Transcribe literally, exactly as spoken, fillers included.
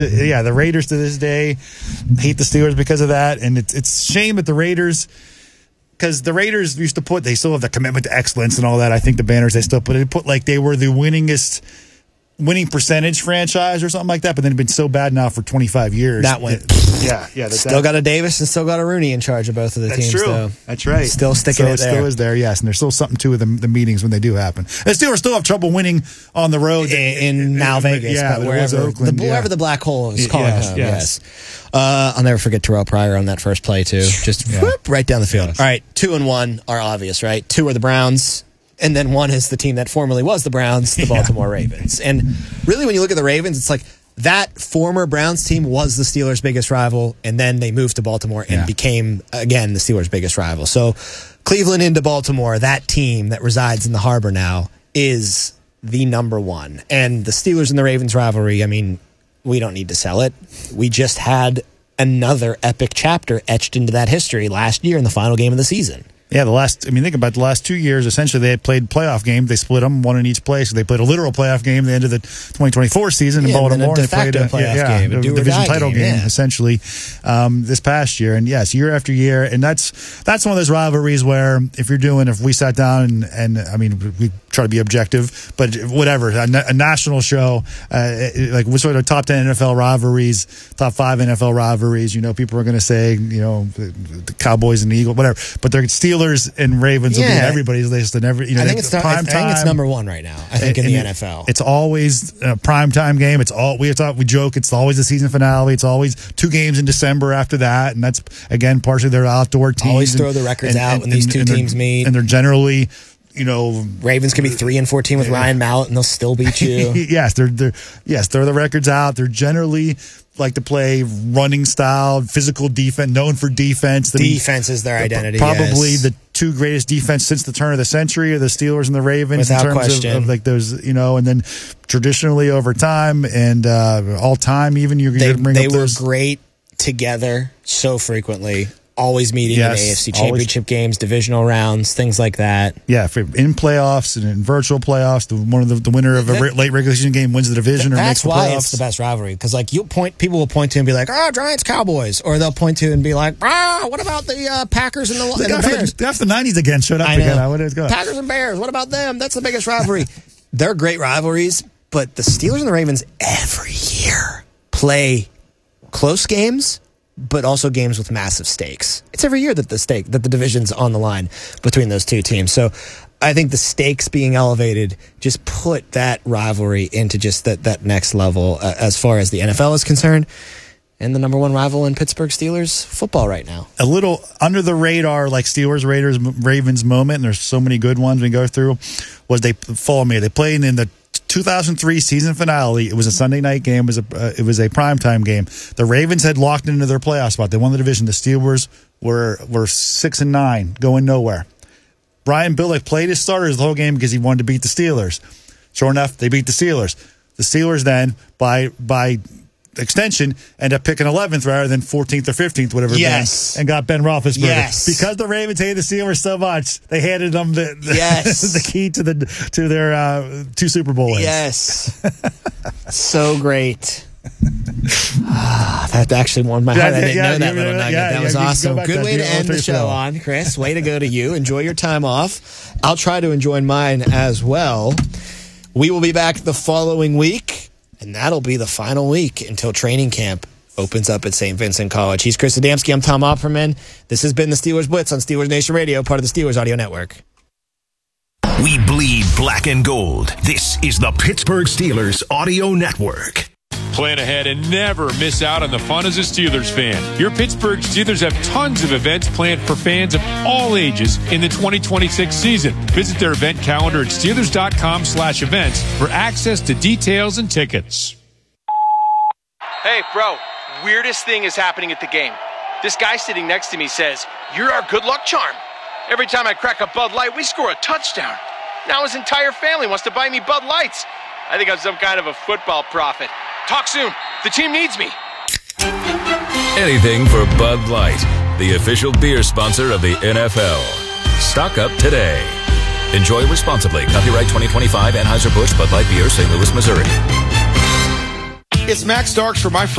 Yeah, the Raiders to this day hate the Steelers because of that, and it's it's a shame that the Raiders, because the Raiders used to put, they still have the commitment to excellence and all that. I think the banners they still put, they put like they were the winningest, winning percentage franchise or something like that, but then it's been so bad now for twenty-five years. That went. Yeah, yeah. That, still got a Davis and still got a Rooney in charge of both of the that's teams. True. Though. That's right. Still sticking so it it there. still is there, yes. And there's still something to the, the meetings when they do happen. The Steelers still have trouble winning on the road. In, in now Vegas, yeah, but wherever, Oakland, the, yeah. wherever the black hole is calling yes, home. Yes. yes. Uh, I'll never forget Terrell Pryor on that first play, too. Just yeah. whoop, right down the field. Yes. All right, two and one are obvious, right? Two are the Browns. And then one is the team that formerly was the Browns, the Baltimore yeah. Ravens. And really, when you look at the Ravens, it's like that former Browns team was the Steelers' biggest rival, and then they moved to Baltimore and yeah. became, again, the Steelers' biggest rival. So Cleveland into Baltimore, that team that resides in the harbor now, is the number one. And the Steelers and the Ravens rivalry, I mean, we don't need to sell it. We just had another epic chapter etched into that history last year in the final game of the season. Yeah, the last, I mean, think about the last two years, essentially they had played playoff games. They split them, one in each place. They played a literal playoff game at the end of the twenty twenty-four season in yeah, Baltimore. And a de facto they played a playoff yeah, game, yeah, a division title game, game yeah. essentially, um, this past year. And yes, year after year. And that's that's one of those rivalries where if you're doing, if we sat down and, and I mean, we try to be objective, but whatever, a, a national show, uh, like what sort of top ten N F L rivalries, top five N F L rivalries, you know, people are going to say, you know, the, the Cowboys and the Eagles, whatever. But they're Steelers and Ravens. Yeah. Will be on everybody's list, and every you know. I think it's prime I think time. It's number one right now. I think in the N F L, it's always a prime time game. It's all we talk. We joke. It's always the season finale. It's always two games in December after that, and that's again partially their outdoor teams. Always and, throw the records and, out and, when these and, two and teams meet, and they're generally. You know, Ravens can be three and fourteen with Ryan Mallett, and they'll still beat you. yes, they're they're yes, throw the records out. They're generally like to play running style, physical defense, known for defense. The defense is their identity. Probably yes. the two greatest defense since the turn of the century are the Steelers and the Ravens. Without in terms question. Of, of like those, you know, and then traditionally over time and uh, all time, even you're they, going to bring they up were those. great together so frequently. Always meeting yes, in A F C Championship always. games, divisional rounds, things like that. Yeah, for in playoffs and in virtual playoffs, the, one of the, the winner of a that, late regular season game wins the division that, or makes the playoffs. That's why it's the best rivalry because, like, you point people will point to and be like, "Oh, Giants, Cowboys," or they'll point to and be like, "Ah, oh, what about the uh, Packers and the, and the Bears?" After the nineties again showed up I again. know. What is going? Packers and Bears. What about them? That's the biggest rivalry. They're great rivalries, but the Steelers and the Ravens every year play close games. But also games with massive stakes. It's every year that the stake that the division's on the line between those two teams. So I think the stakes being elevated just put that rivalry into just that, that next level uh, as far as the N F L is concerned. And the number one rival in Pittsburgh Steelers football right now. A little under the radar, like Steelers, Raiders, Ravens moment, and there's so many good ones we go through, was they follow me. They played in the two thousand three season finale. It was a Sunday night game. It was a uh, it was a primetime game. The Ravens had locked into their playoff spot. They won the division. The Steelers were were six and nine, going nowhere. Brian Billick played his starters the whole game because he wanted to beat the Steelers. Sure enough, they beat the Steelers. The Steelers then, by by extension, end up picking eleventh rather than fourteenth or fifteenth, whatever. Yes. Ben, and got Ben Roethlisberger. Yes. Because the Ravens hated the Steelers so much, they handed them the the, yes. the key to the to their uh, two Super Bowl wins. Yes. So great. Ah, that actually warmed my heart. I didn't yeah, know that yeah, little nugget. yeah, that yeah, was yeah, awesome. Good way to end the show film. on, Chris. Way to go to you. Enjoy your time off. I'll try to enjoy mine as well. We will be back the following week, and that'll be the final week until training camp opens up at Saint Vincent College. He's Chris Adamski. I'm Tom Opperman. This has been the Steelers Blitz on Steelers Nation Radio, part of the Steelers Audio Network. We bleed black and gold. This is the Pittsburgh Steelers Audio Network. Plan ahead and never miss out on the fun as a Steelers fan. Your Pittsburgh Steelers have tons of events planned for fans of all ages in the twenty twenty-six season. Visit their event calendar at Steelers.com slash events for access to details and tickets. Hey, bro, weirdest thing is happening at the game. This guy sitting next to me says, "You're our good luck charm." Every time I crack a Bud Light, we score a touchdown. Now his entire family wants to buy me Bud Lights. I think I'm some kind of a football prophet. Talk soon. The team needs me. Anything for Bud Light, the official beer sponsor of the N F L. Stock up today. Enjoy responsibly. Copyright twenty twenty-five Anheuser-Busch Bud Light Beer, Saint Louis, Missouri. it's Max Starks for my friend.